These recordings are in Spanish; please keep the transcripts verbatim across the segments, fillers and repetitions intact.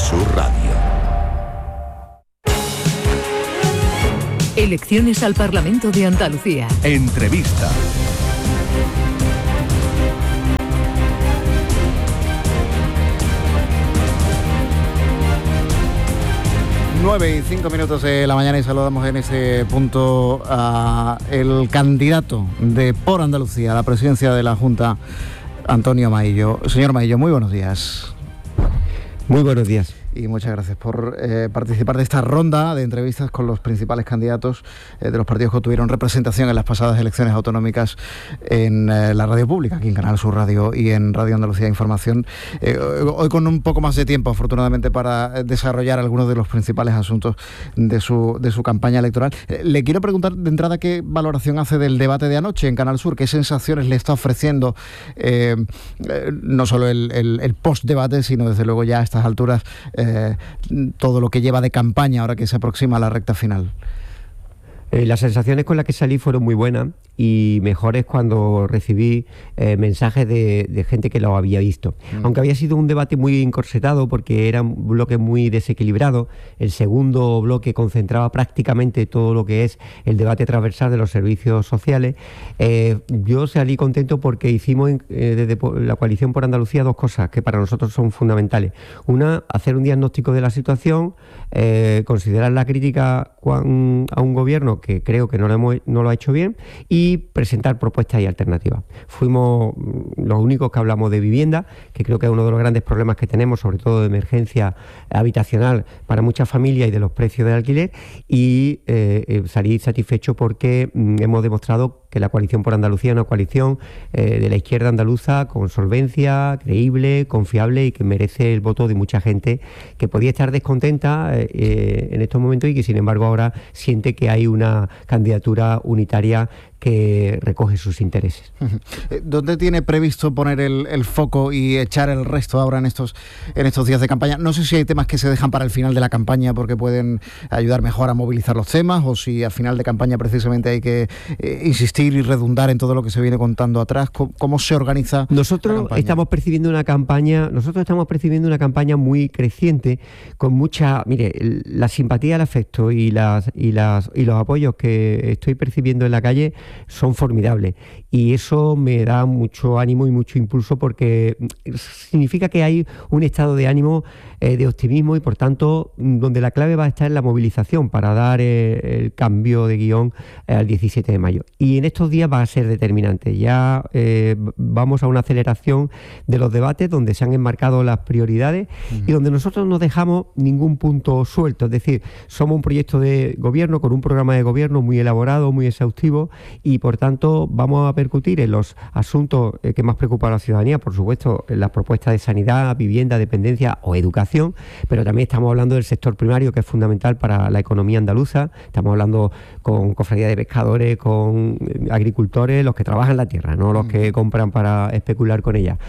Sur Radio. Elecciones al Parlamento de Andalucía. Entrevista. nueve y cinco minutos de la mañana y saludamos en ese punto al candidato de Por Andalucía a la presidencia de la Junta, Antonio Maillo. Señor Maillo, muy buenos días. Muy buenos días. Y muchas gracias por eh, participar de esta ronda de entrevistas con los principales candidatos eh, de los partidos que obtuvieron representación en las pasadas elecciones autonómicas en eh, la radio pública, aquí en Canal Sur Radio y en Radio Andalucía Información. Eh, hoy con un poco más de tiempo, afortunadamente, para desarrollar algunos de los principales asuntos de su, de su campaña electoral. Eh, le quiero preguntar de entrada qué valoración hace del debate de anoche en Canal Sur, qué sensaciones le está ofreciendo eh, eh, no solo el, el, el post-debate, sino desde luego ya a estas alturas eh, Eh, todo lo que lleva de campaña ahora que se aproxima a la recta final. Eh, las sensaciones con las que salí fueron muy buenas y mejores cuando recibí eh, mensajes de, de gente que lo había visto. Mm. Aunque había sido un debate muy encorsetado porque era un bloque muy desequilibrado, el segundo bloque concentraba prácticamente todo lo que es el debate transversal de los servicios sociales. Eh, yo salí contento porque hicimos eh, desde la Coalición por Andalucía dos cosas que para nosotros son fundamentales. Una, hacer un diagnóstico de la situación, eh, considerar la crítica a un gobierno que creo que no lo, hemos, no lo ha hecho bien, y presentar propuestas y alternativas. Fuimos los únicos que hablamos de vivienda, que creo que es uno de los grandes problemas que tenemos, sobre todo de emergencia habitacional para muchas familias y de los precios del alquiler, y eh, salí satisfecho porque mm, hemos demostrado que la Coalición por Andalucía es una coalición eh, de la izquierda andaluza con solvencia, creíble, confiable y que merece el voto de mucha gente que podía estar descontenta eh, eh, en estos momentos y que sin embargo ahora siente que hay una candidatura unitaria que recoge sus intereses. ¿Dónde tiene previsto poner el, el foco y echar el resto ahora en estos, en estos días de campaña? No sé si hay temas que se dejan para el final de la campaña porque pueden ayudar mejor a movilizar los temas, o si al final de campaña precisamente hay que eh, insistir y redundar en todo lo que se viene contando atrás. ¿Cómo, cómo se organiza? Nosotros estamos percibiendo una campaña, nosotros estamos percibiendo una campaña muy creciente, con mucha, mire, la simpatía, el afecto y las y las y los apoyos que estoy percibiendo en la calle son formidables, y eso me da mucho ánimo y mucho impulso porque significa que hay un estado de ánimo eh, de optimismo y por tanto donde la clave va a estar en la movilización para dar eh, el cambio de guión eh, al diecisiete de mayo, y en estos días va a ser determinante. Ya eh, vamos a una aceleración de los debates donde se han enmarcado las prioridades uh-huh. y donde nosotros no dejamos ningún punto suelto, es decir, somos un proyecto de gobierno con un programa de gobierno muy elaborado, muy exhaustivo, y por tanto vamos a percutir en los asuntos eh, que más preocupan a la ciudadanía, por supuesto en las propuestas de sanidad, vivienda, dependencia o educación, pero también estamos hablando del sector primario, que es fundamental para la economía andaluza. Estamos hablando con cofradía de pescadores, con agricultores, los que trabajan la tierra, no los que compran para especular con ella,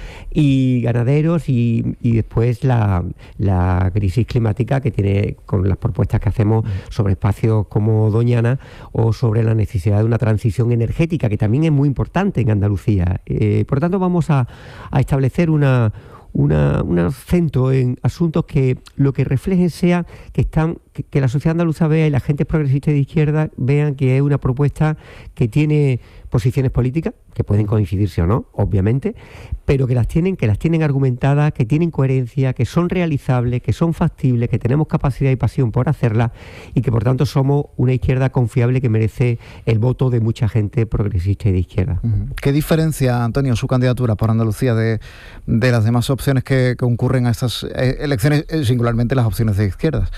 y ganaderos, y, y después la, la crisis climática que tiene con las propuestas que hacemos sobre espacios como Doñana o sobre la necesidad de una transición energética, que también es muy importante en Andalucía. Eh, por tanto, vamos a, a establecer una, una, un acento en asuntos que lo que reflejen sea que están que, que la sociedad andaluza vea y la gente progresista y de izquierda vean que es una propuesta que tiene posiciones políticas, que pueden coincidirse o no, obviamente, pero que las tienen, que las tienen argumentadas, que tienen coherencia, que son realizables, que son factibles, que tenemos capacidad y pasión por hacerlas, y que por tanto somos una izquierda confiable que merece el voto de mucha gente progresista y de izquierda. ¿Qué diferencia, Antonio, su candidatura por Andalucía de, de las demás opciones que concurren a estas elecciones, singularmente las opciones de izquierdas?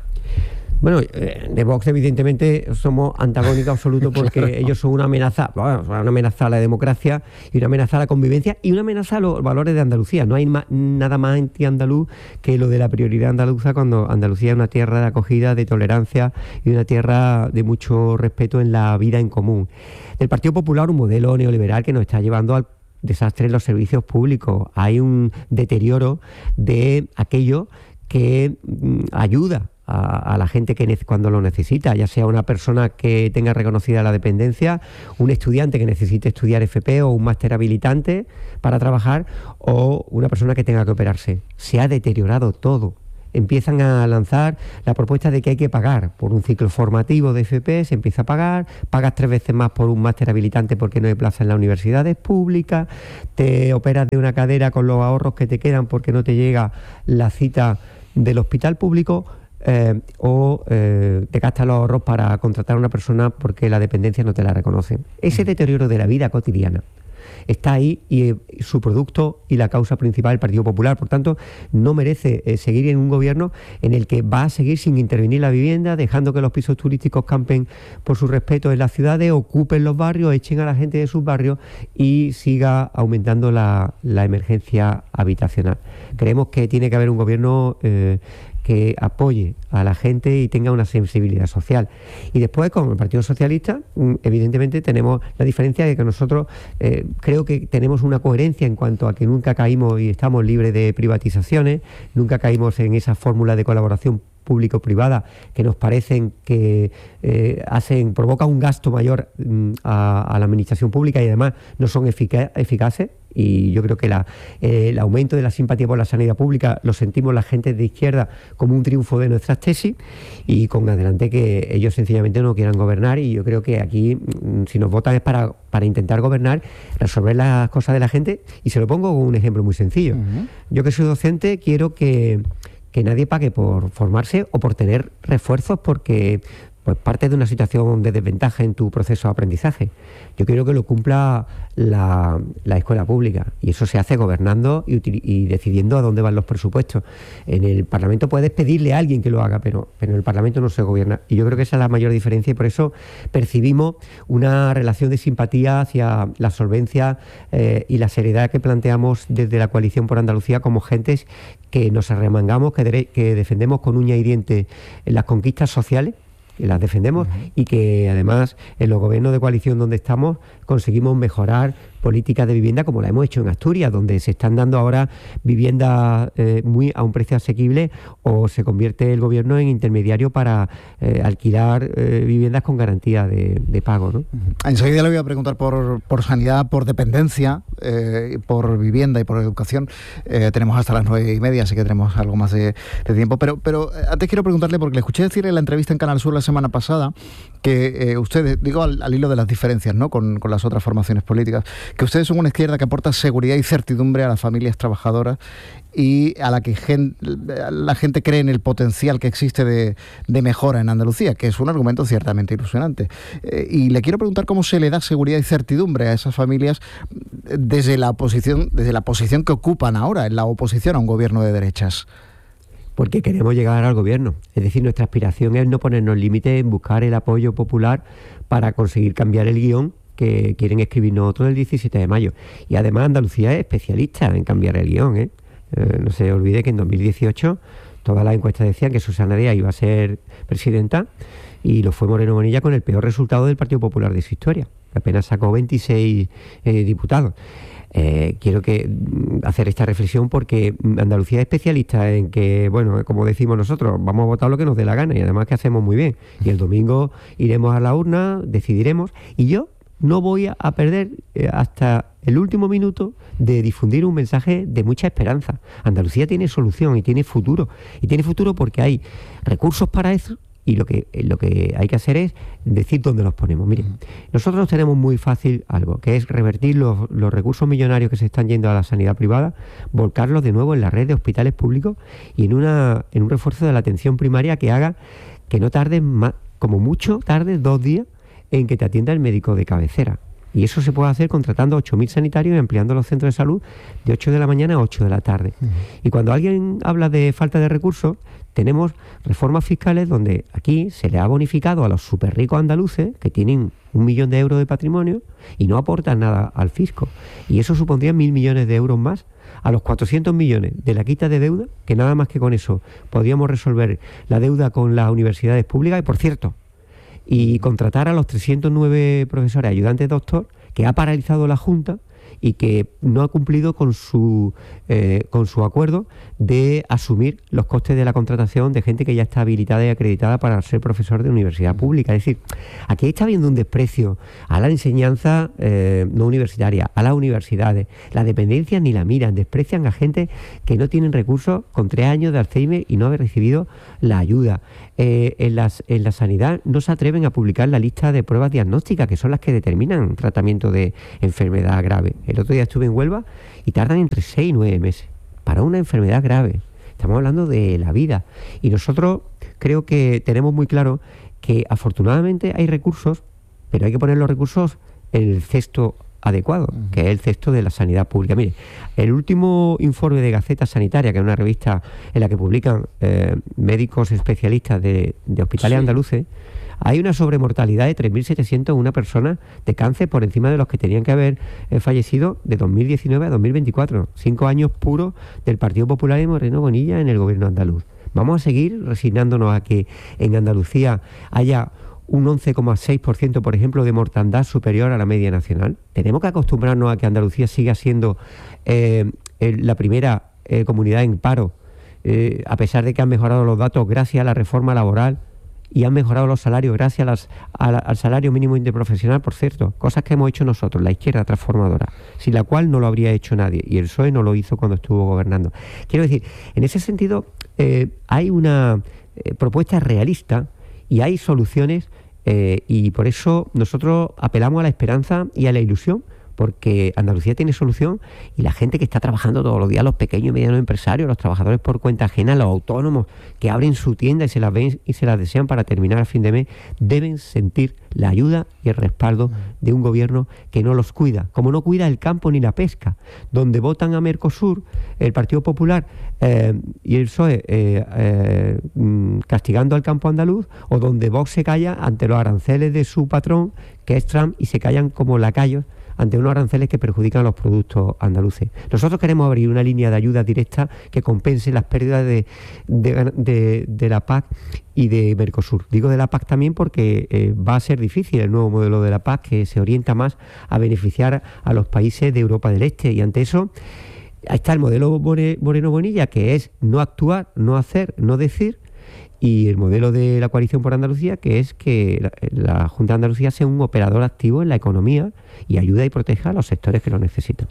Bueno, eh, de Vox evidentemente somos antagónicos absolutos porque claro. ellos son una amenaza, bueno, una amenaza a la democracia y una amenaza a la convivencia y una amenaza a los valores de Andalucía. No hay ma- nada más anti-andaluz que lo de la prioridad andaluza, cuando Andalucía es una tierra de acogida, de tolerancia y una tierra de mucho respeto en la vida en común. El Partido Popular, un modelo neoliberal que nos está llevando al desastre en los servicios públicos. Hay un deterioro de aquello que mm, ayuda a la gente que cuando lo necesita, ya sea una persona que tenga reconocida la dependencia, un estudiante que necesite estudiar F P o un máster habilitante para trabajar, o una persona que tenga que operarse. Se ha deteriorado todo. empiezan a lanzar la propuesta de que hay que pagar por un ciclo formativo de F P, se empieza a pagar, pagas tres veces más por un máster habilitante porque no hay plaza en las universidades públicas, te operas de una cadera con los ahorros que te quedan porque no te llega la cita del hospital público, eh, o eh, te gastas los ahorros para contratar a una persona porque la dependencia no te la reconocen. Ese deterioro de la vida cotidiana está ahí y eh, su producto y la causa principal del Partido Popular. Por tanto, no merece eh, seguir en un gobierno en el que va a seguir sin intervenir la vivienda, dejando que los pisos turísticos campen por su respeto en las ciudades, ocupen los barrios, echen a la gente de sus barrios y siga aumentando la, la emergencia habitacional. Creemos que tiene que haber un gobierno eh, que apoye a la gente y tenga una sensibilidad social. Y después, con el Partido Socialista, evidentemente tenemos la diferencia de que nosotros eh, creo que tenemos una coherencia en cuanto a que nunca caímos y estamos libres de privatizaciones, nunca caímos en esa fórmula de colaboración público-privada que nos parecen que eh, hacen provoca un gasto mayor mm, a, a la administración pública y además no son efica- eficaces. Y yo creo que la, eh, el aumento de la simpatía por la sanidad pública lo sentimos la gente de izquierda como un triunfo de nuestras tesis, y con adelante que ellos sencillamente no quieran gobernar. Y yo creo que aquí, si nos votan es para, para intentar gobernar, resolver las cosas de la gente. Y se lo pongo con un ejemplo muy sencillo. Uh-huh. Yo, que soy docente, quiero que, que nadie pague por formarse o por tener refuerzos porque pues parte de una situación de desventaja en tu proceso de aprendizaje. Yo quiero que lo cumpla la, la escuela pública, y eso se hace gobernando y, y decidiendo a dónde van los presupuestos. En el Parlamento puedes pedirle a alguien que lo haga, pero, pero en el Parlamento no se gobierna, y yo creo que esa es la mayor diferencia, y por eso percibimos una relación de simpatía hacia la solvencia eh, y la seriedad que planteamos desde la Coalición por Andalucía como gentes que nos arremangamos, que, de, que defendemos con uña y diente las conquistas sociales, que las defendemos, uh-huh. y que además en los gobiernos de coalición donde estamos conseguimos mejorar políticas de vivienda como la hemos hecho en Asturias, donde se están dando ahora viviendas eh, muy a un precio asequible, o se convierte el gobierno en intermediario para eh, alquilar eh, viviendas con garantía de, de pago, ¿no? Enseguida le voy a preguntar por, por sanidad, por dependencia, eh, por vivienda y por educación. Eh, tenemos hasta las nueve y media, así que tenemos algo más de, de tiempo. Pero, pero antes quiero preguntarle, porque le escuché decir en la entrevista en Canal Sur la semana pasada que eh, ustedes, digo al, al hilo de las diferencias, ¿no?, con, con las otras formaciones políticas, que ustedes son una izquierda que aporta seguridad y certidumbre a las familias trabajadoras y a la que gen, la gente cree en el potencial que existe de, de mejora en Andalucía, que es un argumento ciertamente ilusionante. Eh, y le quiero preguntar cómo se le da seguridad y certidumbre a esas familias desde la oposición, desde la posición que ocupan ahora, en la oposición a un gobierno de derechas. Porque queremos llegar al gobierno. Es decir, nuestra aspiración es no ponernos límites en buscar el apoyo popular para conseguir cambiar el guión que quieren escribirnos otros el diecisiete de mayo. Y además Andalucía es especialista en cambiar el guión, ¿eh? Eh, no se olvide que en dos mil dieciocho todas las encuestas decían que Susana Díaz iba a ser presidenta, y lo fue Moreno Bonilla con el peor resultado del Partido Popular de su historia. Apenas sacó veintiséis eh, diputados. Eh, quiero que hacer esta reflexión porque Andalucía es especialista en que, bueno, como decimos nosotros, vamos a votar lo que nos dé la gana, y además que hacemos muy bien. Y el domingo iremos a la urna, decidiremos, y yo no voy a perder eh, hasta el último minuto de difundir un mensaje de mucha esperanza. Andalucía tiene solución y tiene futuro. Y tiene futuro porque hay recursos para eso, y lo que, lo que hay que hacer es decir dónde los ponemos. Miren, nosotros tenemos muy fácil algo, que es revertir los, los recursos millonarios que se están yendo a la sanidad privada, volcarlos de nuevo en la red de hospitales públicos y en, una, en un refuerzo de la atención primaria que haga que no tarde más, como mucho tarde dos días en que te atienda el médico de cabecera. Y eso se puede hacer contratando ocho mil sanitarios y ampliando los centros de salud de ocho de la mañana a ocho de la tarde. Uh-huh. Y cuando alguien habla de falta de recursos, tenemos reformas fiscales donde aquí se le ha bonificado a los súper ricos andaluces que tienen un millón de euros de patrimonio y no aportan nada al fisco. Y eso supondría mil millones de euros más a los cuatrocientos millones de la quita de deuda, que nada más que con eso podríamos resolver la deuda con las universidades públicas. Y por cierto, y contratar a los trescientos nueve profesores ayudantes doctor que ha paralizado la Junta y que no ha cumplido con su, eh, con su acuerdo de asumir los costes de la contratación de gente que ya está habilitada y acreditada para ser profesor de universidad pública. Es decir, aquí está habiendo un desprecio a la enseñanza eh, no universitaria, a las universidades. Las dependencias ni la miran, desprecian a gente que no tienen recursos con tres años de Alzheimer y no haber recibido la ayuda. Eh, en, las, en la sanidad no se atreven a publicar la lista de pruebas diagnósticas, que son las que determinan tratamiento de enfermedad grave. El otro día estuve en Huelva y tardan entre seis y nueve meses para una enfermedad grave. Estamos hablando de la vida. Y nosotros creo que tenemos muy claro que afortunadamente hay recursos, pero hay que poner los recursos en el cesto adecuado, uh-huh. que es el cesto de la sanidad pública. Mire, el último informe de Gaceta Sanitaria, que es una revista en la que publican eh, médicos especialistas de, de hospitales sí. andaluces, hay una sobremortalidad de tres mil setecientos una personas de cáncer por encima de los que tenían que haber eh, fallecido de dos mil diecinueve a dos mil veinticuatro. Cinco años puros del Partido Popular y Moreno Bonilla en el gobierno andaluz. Vamos a seguir resignándonos a que en Andalucía haya un once coma seis por ciento, por ejemplo, de mortandad superior a la media nacional. Tenemos que acostumbrarnos a que Andalucía siga siendo eh, el, la primera eh, comunidad en paro, eh, a pesar de que han mejorado los datos gracias a la reforma laboral y han mejorado los salarios gracias a las, a la, al salario mínimo interprofesional, por cierto, cosas que hemos hecho nosotros, la izquierda transformadora, sin la cual no lo habría hecho nadie, y el P S O E no lo hizo cuando estuvo gobernando. Quiero decir, en ese sentido, eh, hay una eh, propuesta realista y hay soluciones, eh, y por eso nosotros apelamos a la esperanza y a la ilusión, porque Andalucía tiene solución y la gente que está trabajando todos los días, los pequeños y medianos empresarios, los trabajadores por cuenta ajena, los autónomos que abren su tienda y se las ven y se las desean para terminar a fin de mes, deben sentir la ayuda y el respaldo de un gobierno que no los cuida, como no cuida el campo ni la pesca, donde votan a Mercosur, el Partido Popular eh, y el P S O E eh, eh, castigando al campo andaluz, o donde Vox se calla ante los aranceles de su patrón, que es Trump, y se callan como lacayos ante unos aranceles que perjudican a los productos andaluces. Nosotros queremos abrir una línea de ayuda directa que compense las pérdidas de, de, de, de la P A C y de Mercosur. Digo de la P A C también porque eh, va a ser difícil el nuevo modelo de la P A C, que se orienta más a beneficiar a los países de Europa del Este, y ante eso está el modelo Moreno Bonilla, que es no actuar, no hacer, no decir, y el modelo de la Coalición por Andalucía, que es que la, la Junta de Andalucía sea un operador activo en la economía y ayuda y proteja a los sectores que lo necesitan.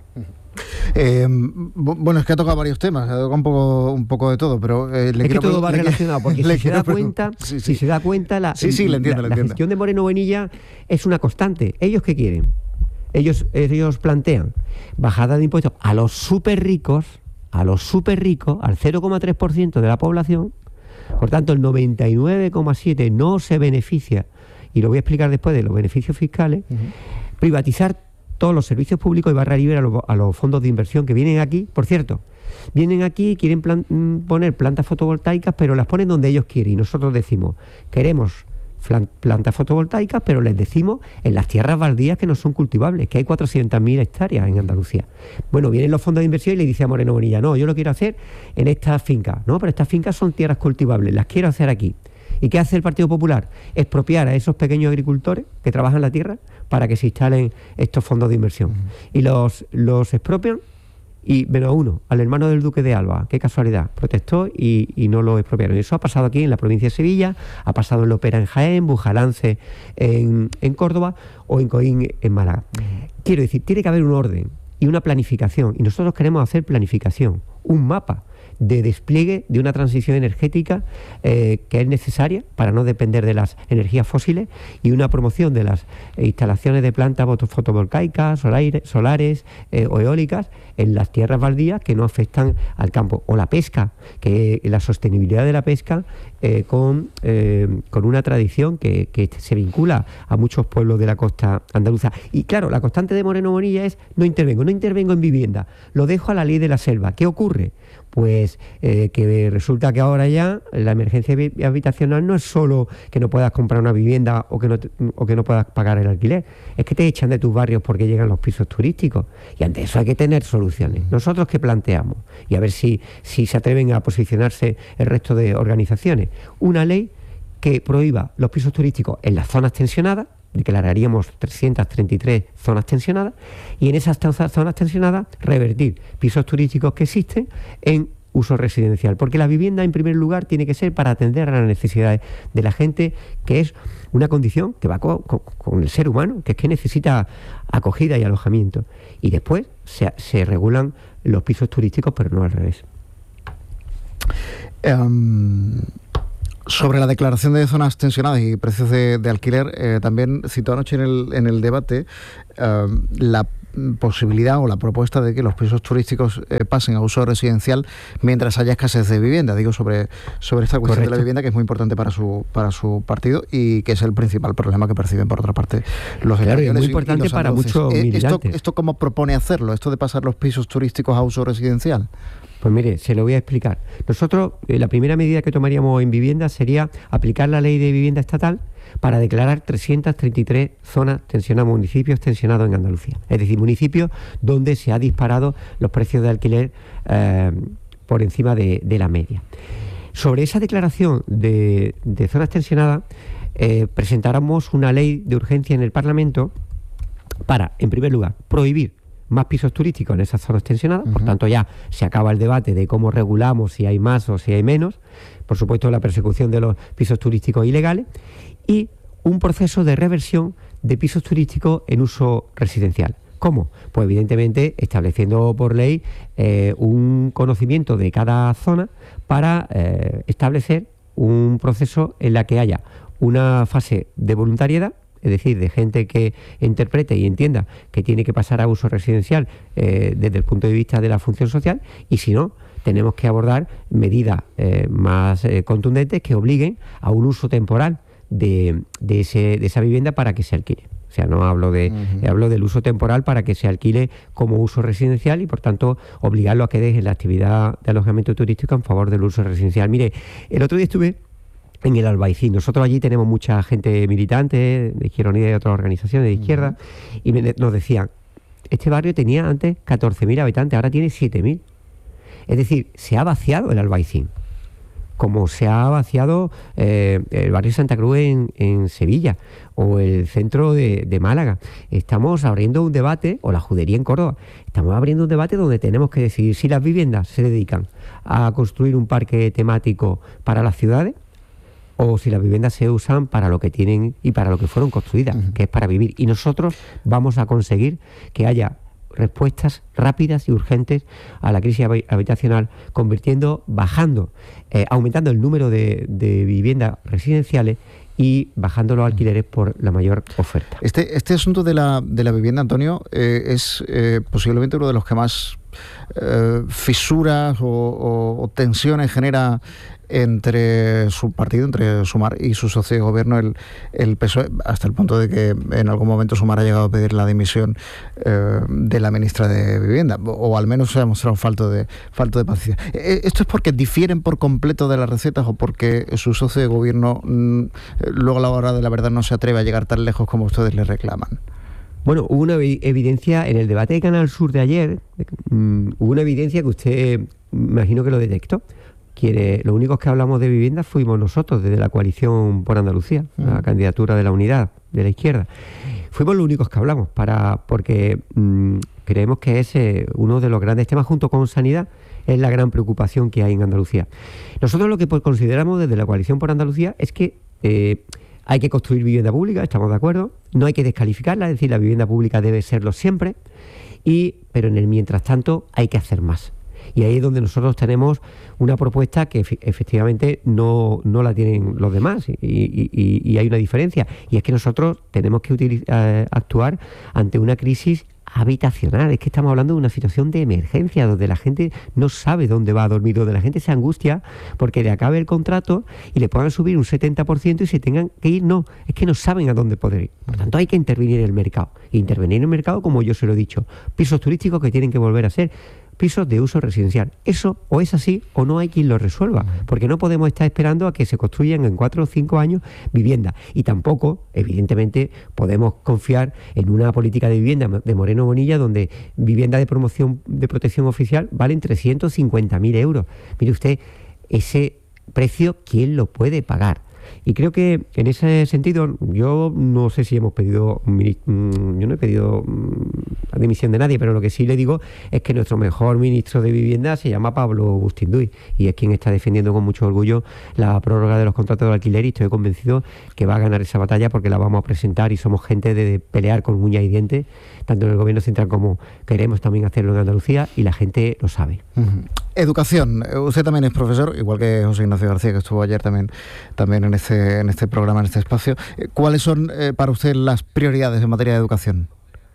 Eh, bueno, es que ha tocado varios temas, ha tocado un poco, un poco de todo, pero eh, le es quiero que todo va relacionado, porque si se da preguntar. cuenta, sí, sí. si se da cuenta, la, sí, sí, le entiendo, la, le entiendo. la gestión de Moreno Bonilla es una constante. ¿Ellos qué quieren? Ellos, ellos plantean bajada de impuestos a los súper ricos, a los súper ricos, al cero coma tres por ciento de la población. Por tanto, el noventa y nueve coma siete por ciento no se beneficia, y lo voy a explicar después de los beneficios fiscales. Uh-huh. Privatizar todos los servicios públicos y barra libre a los, a los fondos de inversión que vienen aquí. Por cierto, vienen aquí y quieren plan, poner plantas fotovoltaicas, pero las ponen donde ellos quieren. Y nosotros decimos, queremos plantas fotovoltaicas, pero les decimos en las tierras baldías que no son cultivables, que hay cuatrocientas mil hectáreas en Andalucía. Bueno, vienen los fondos de inversión y le dice a Moreno Bonilla, no, yo lo quiero hacer en estas fincas. No, pero estas fincas son tierras cultivables, las quiero hacer aquí. ¿Y qué hace el Partido Popular? Expropiar a esos pequeños agricultores que trabajan la tierra para que se instalen estos fondos de inversión. Uh-huh. Y los, los expropian, y menos uno, al hermano del Duque de Alba, qué casualidad, protestó y, y no lo expropiaron. Y eso ha pasado aquí en la provincia de Sevilla, ha pasado en Lopera en Jaén, Bujalance en, en Córdoba o en Coín en Málaga. Uh-huh. Quiero decir, tiene que haber un orden y una planificación, y nosotros queremos hacer planificación, un mapa de despliegue de una transición energética eh, que es necesaria para no depender de las energías fósiles, y una promoción de las eh, instalaciones de plantas fotovoltaicas, solares, solares eh, o eólicas en las tierras baldías que no afectan al campo, o la pesca, que la sostenibilidad de la pesca eh, con, eh, con una tradición que, que se vincula a muchos pueblos de la costa andaluza. Y claro, la constante de Moreno Bonilla es no intervengo, no intervengo en vivienda, lo dejo a la ley de la selva. ¿Qué ocurre? Pues eh, que resulta que ahora ya la emergencia habitacional no es solo que no puedas comprar una vivienda o que no, o que no puedas pagar el alquiler, es que te echan de tus barrios porque llegan los pisos turísticos, y ante eso hay que tener soluciones. ¿Nosotros qué planteamos? Y a ver si, si se atreven a posicionarse el resto de organizaciones. Una ley que prohíba los pisos turísticos en las zonas tensionadas, declararíamos trescientas treinta y tres zonas tensionadas, y en esas zonas tensionadas revertir pisos turísticos que existen en uso residencial, porque la vivienda en primer lugar tiene que ser para atender a las necesidades de la gente, que es una condición que va con, con, con el ser humano, que es que necesita acogida y alojamiento, y después se, se regulan los pisos turísticos, pero no al revés. Um... Sobre la declaración de zonas tensionadas y precios de, de alquiler, eh, también citó anoche en el, en el debate eh, la posibilidad o la propuesta de que los pisos turísticos eh, pasen a uso residencial mientras haya escasez de vivienda. Digo, sobre, sobre esta cuestión Correcto. de la vivienda, que es muy importante para su para su partido y que es el principal problema que perciben, por otra parte, los claro, españoles. Es muy importante y los para muchos eh, esto, ¿Esto cómo propone hacerlo? ¿Esto de pasar los pisos turísticos a uso residencial? Pues mire, se lo voy a explicar. Nosotros, eh, la primera medida que tomaríamos en vivienda sería aplicar la ley de vivienda estatal para declarar trescientas treinta y tres zonas tensionadas, municipios tensionados en Andalucía. Es decir, municipios donde se ha disparado los precios de alquiler eh, por encima de, de la media. Sobre esa declaración de, de zonas tensionadas, eh, presentáramos una ley de urgencia en el Parlamento para, en primer lugar, prohibir más pisos turísticos en esas zonas tensionadas. Uh-huh. Por tanto, ya se acaba el debate de cómo regulamos si hay más o si hay menos. Por supuesto, la persecución de los pisos turísticos ilegales y un proceso de reversión de pisos turísticos en uso residencial. ¿Cómo? Pues evidentemente estableciendo por ley eh, un conocimiento de cada zona para eh, establecer un proceso en la que haya una fase de voluntariedad, es decir, de gente que interprete y entienda que tiene que pasar a uso residencial eh, desde el punto de vista de la función social, y si no, tenemos que abordar medidas eh, más eh, contundentes que obliguen a un uso temporal de, de, ese, de esa vivienda para que se alquile. O sea, no hablo de uh-huh. hablo del uso temporal para que se alquile como uso residencial y, por tanto, obligarlo a que deje la actividad de alojamiento turístico en favor del uso residencial. Mire, el otro día estuve en el Albaicín. Nosotros allí tenemos mucha gente militante de Izquierda Unida y de otras organizaciones de izquierda, uh-huh. y me, nos decían, este barrio tenía antes catorce mil habitantes, ahora tiene siete mil. Es decir, se ha vaciado el Albaicín, como se ha vaciado eh, el barrio Santa Cruz en, en Sevilla o el centro de, de Málaga. Estamos abriendo un debate, o la Judería en Córdoba, estamos abriendo un debate donde tenemos que decidir si las viviendas se dedican a construir un parque temático para las ciudades, o si las viviendas se usan para lo que tienen y para lo que fueron construidas, uh-huh. que es para vivir. Y nosotros vamos a conseguir que haya respuestas rápidas y urgentes a la crisis habitacional, convirtiendo, bajando, eh, aumentando el número de, de viviendas residenciales y bajando los alquileres por la mayor oferta. Este, este asunto de la, de la vivienda, Antonio, eh, es eh, posiblemente uno de los que más eh, fisuras o, o, o tensiones genera entre su partido, entre Sumar y su socio de gobierno, el, el P S O E, hasta el punto de que en algún momento Sumar ha llegado a pedir la dimisión eh, de la ministra de Vivienda, o, o al menos se ha mostrado falto de, falto de paciencia. ¿Esto es porque difieren por completo de las recetas o porque su socio de gobierno mm, luego a la hora de la verdad no se atreve a llegar tan lejos como ustedes le reclaman? Bueno, hubo una evidencia en el debate de Canal Sur de ayer, um, hubo una evidencia que usted, imagino que lo detectó. Quienes, los únicos que hablamos de vivienda fuimos nosotros, desde la coalición por Andalucía, uh-huh. la candidatura de la unidad, de la izquierda. Fuimos los únicos que hablamos, para porque mmm, creemos que es eh, uno de los grandes temas, junto con sanidad, es la gran preocupación que hay en Andalucía. Nosotros lo que pues, consideramos desde la coalición por Andalucía es que eh, hay que construir vivienda pública, estamos de acuerdo, no hay que descalificarla, es decir, la vivienda pública debe serlo siempre, y, pero en el mientras tanto hay que hacer más. Y ahí es donde nosotros tenemos una propuesta que efectivamente no, no la tienen los demás, y, y, y hay una diferencia, y es que nosotros tenemos que utilizar, actuar ante una crisis habitacional. Es que estamos hablando de una situación de emergencia donde la gente no sabe dónde va a dormir, donde la gente se angustia porque le acabe el contrato y le puedan subir un setenta por ciento y se tengan que ir. No, es que no saben a dónde poder ir. Por tanto, hay que intervenir en el mercado. Intervenir en el mercado, como yo se lo he dicho, pisos turísticos que tienen que volver a ser pisos de uso residencial. Eso o es así o no hay quien lo resuelva, porque no podemos estar esperando a que se construyan en cuatro o cinco años viviendas, y tampoco, evidentemente, podemos confiar en una política de vivienda de Moreno Bonilla donde vivienda de promoción de protección oficial valen trescientos cincuenta mil euros. Mire usted, ese precio, ¿quién lo puede pagar? Y creo que en ese sentido, yo no sé si hemos pedido, yo no he pedido la dimisión de nadie, pero lo que sí le digo es que nuestro mejor ministro de Vivienda se llama Pablo Bustinduy y es quien está defendiendo con mucho orgullo la prórroga de los contratos de alquiler, y estoy convencido que va a ganar esa batalla porque la vamos a presentar y somos gente de pelear con uñas y dientes, tanto en el gobierno central como queremos también hacerlo en Andalucía, y la gente lo sabe. Uh-huh. Educación. Usted también es profesor, igual que José Ignacio García, que estuvo ayer también, también en, este, en este programa, en este espacio. ¿Cuáles son eh, para usted las prioridades en materia de educación?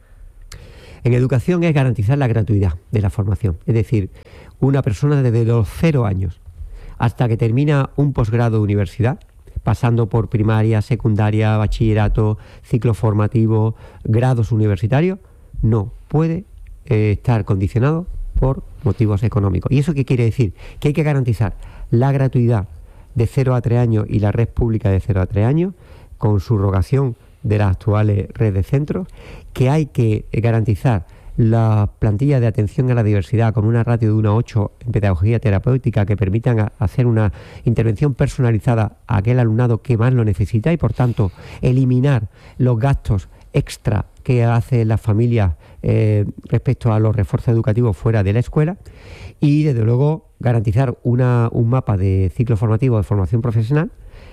En educación es garantizar la gratuidad de la formación. Es decir, una persona desde los cero años hasta que termina un posgrado de universidad, pasando por primaria, secundaria, bachillerato, ciclo formativo, grados universitarios, no puede eh, estar condicionado por motivos económicos. ¿Y eso qué quiere decir? Que hay que garantizar la gratuidad de cero a tres años y la red pública de cero a tres años, con subrogación de las actuales redes de centros, que hay que garantizar la plantilla de atención a la diversidad con una ratio de uno a ocho en pedagogía terapéutica que permitan a, hacer una intervención personalizada a aquel alumnado que más lo necesita, y por tanto eliminar los gastos extra que hace las familias eh, respecto a los refuerzos educativos fuera de la escuela, y desde luego garantizar una, un mapa de ciclo formativo de formación profesional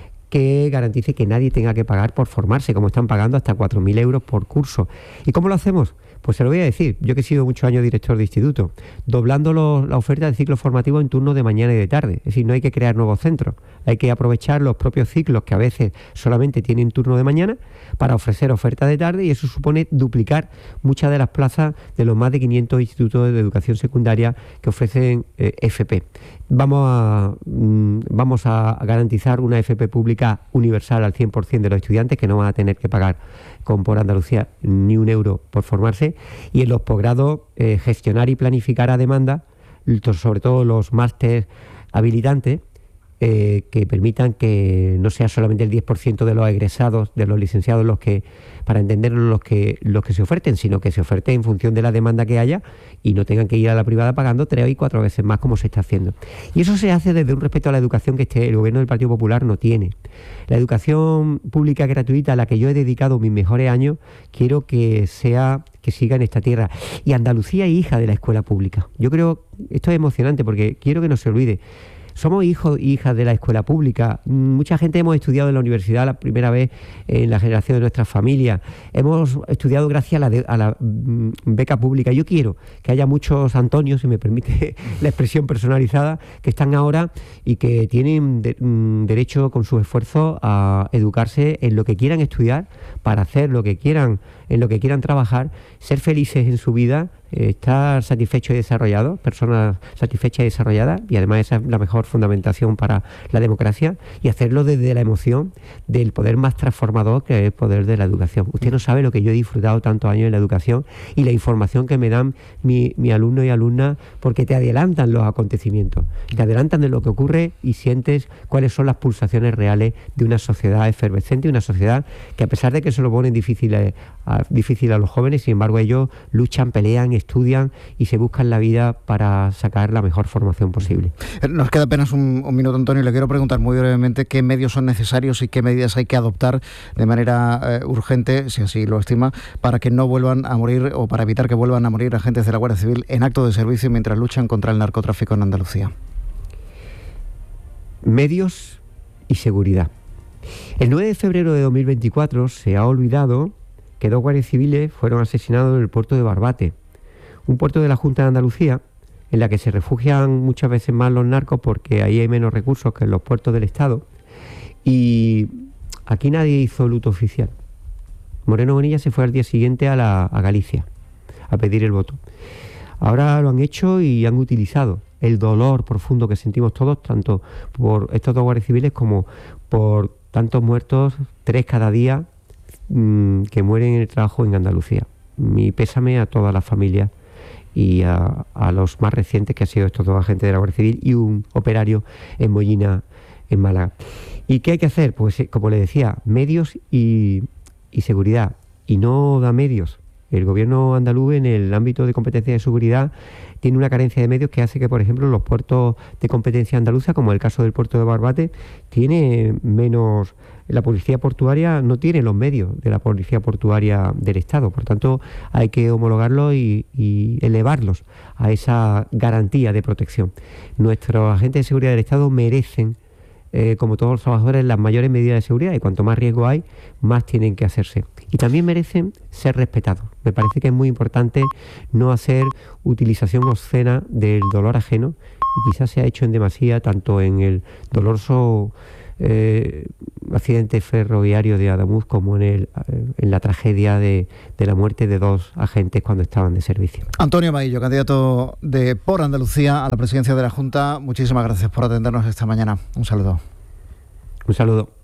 que garantice que nadie tenga que pagar por formarse, como están pagando hasta cuatro mil euros por curso. ¿Y cómo lo hacemos? Pues se lo voy a decir, yo que he sido muchos años director de instituto, doblando los, la oferta de ciclo formativo en turnos de mañana y de tarde. Es decir, no hay que crear nuevos centros, hay que aprovechar los propios ciclos que a veces solamente tienen turno de mañana para ofrecer oferta de tarde, y eso supone duplicar muchas de las plazas de los más de quinientos institutos de educación secundaria que ofrecen eh, F P. Vamos a, mm, vamos a garantizar una F P pública universal al cien por ciento de los estudiantes, que no van a tener que pagar con por Andalucía ni un euro por formarse, y en los posgrados eh, gestionar y planificar a demanda, sobre todo los másteres habilitantes, eh, que permitan que no sea solamente el diez por ciento de los egresados, de los licenciados, los que, para entenderlo, los que, los que se oferten, sino que se oferten en función de la demanda que haya y no tengan que ir a la privada pagando tres y cuatro veces más como se está haciendo. Y eso se hace desde un respeto a la educación que este, el gobierno del Partido Popular no tiene. La educación pública gratuita, a la que yo he dedicado mis mejores años, quiero que sea, que siga en esta tierra. Y Andalucía es hija de la escuela pública. Yo creo, esto es emocionante porque quiero que no se olvide. Somos hijos e hijas de la escuela pública. Mucha gente hemos estudiado en la universidad la primera vez en la generación de nuestras familias. Hemos estudiado gracias a la, de, a la mm, beca pública. Yo quiero que haya muchos Antonios, si me permite la expresión personalizada, que están ahora y que tienen de, mm, derecho con sus esfuerzos a educarse en lo que quieran estudiar, para hacer lo que quieran, en lo que quieran trabajar, ser felices en su vida, estar satisfechos y desarrollados, personas satisfechas y desarrolladas, y además esa es la mejor fundamentación para la democracia, y hacerlo desde la emoción del poder más transformador, que es el poder de la educación. Usted no sabe lo que yo he disfrutado tantos años en la educación y la información que me dan mi, mi alumno y alumna, porque te adelantan los acontecimientos, te adelantan de lo que ocurre y sientes cuáles son las pulsaciones reales de una sociedad efervescente, una sociedad que, a pesar de que se lo ponen difícil a, difícil a los jóvenes, sin embargo ellos luchan, pelean, estudian y se buscan la vida para sacar la mejor formación posible. Nos queda apenas un, un minuto, Antonio, y le quiero preguntar muy brevemente qué medios son necesarios y qué medidas hay que adoptar de manera eh, urgente, si así lo estima, para que no vuelvan a morir, o para evitar que vuelvan a morir agentes de la Guardia Civil en acto de servicio mientras luchan contra el narcotráfico en Andalucía. Medios y seguridad. El nueve de febrero de dos mil veinticuatro se ha olvidado que dos guardias civiles fueron asesinados en el puerto de Barbate, un puerto de la Junta de Andalucía, en la que se refugian muchas veces más los narcos porque ahí hay menos recursos que en los puertos del Estado. Y aquí nadie hizo luto oficial. Moreno Bonilla se fue al día siguiente a, la, a Galicia a pedir el voto. Ahora lo han hecho y han utilizado el dolor profundo que sentimos todos, tanto por estos dos guardias civiles como por tantos muertos, tres cada día, mmm, que mueren en el trabajo en Andalucía. Mi pésame a todas las familias y a, a los más recientes, que han sido estos dos agentes de la Guardia Civil y un operario en Mollina, en Málaga. ¿Y qué hay que hacer? Pues como le decía, medios y, y seguridad. Y no da medios El gobierno andaluz, en el ámbito de competencia de seguridad, tiene una carencia de medios que hace que, por ejemplo, los puertos de competencia andaluza, como el caso del puerto de Barbate, tiene menos... La policía portuaria no tiene los medios de la policía portuaria del Estado. Por tanto, hay que homologarlos y, y elevarlos a esa garantía de protección. Nuestros agentes de seguridad del Estado merecen, eh, como todos los trabajadores, las mayores medidas de seguridad, y cuanto más riesgo hay, más tienen que hacerse. Y también merecen ser respetados. Me parece que es muy importante no hacer utilización obscena del dolor ajeno, y quizás se ha hecho en demasía, tanto en el doloroso eh, accidente ferroviario de Ademuz como en, el, en la tragedia de, de la muerte de dos agentes cuando estaban de servicio. Antonio Maillo, candidato de Por Andalucía a la presidencia de la Junta, muchísimas gracias por atendernos esta mañana. Un saludo. Un saludo.